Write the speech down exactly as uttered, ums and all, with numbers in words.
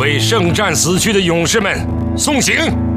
为圣战死去的勇士们送行。